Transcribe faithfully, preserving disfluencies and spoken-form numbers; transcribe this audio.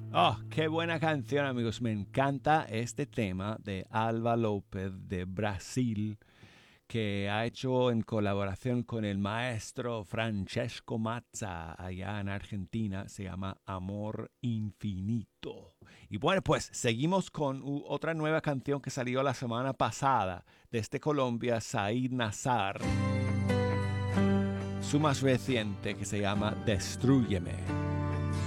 Oh, qué buena canción, amigos. Me encanta este tema de Alba López de Brasil, que ha hecho en colaboración con el maestro Francesco Mazza allá en Argentina. Se llama Amor Infinito. Y bueno, pues seguimos con u- otra nueva canción que salió la semana pasada desde Colombia, Said Nazar. Su más reciente que se llama Destrúyeme.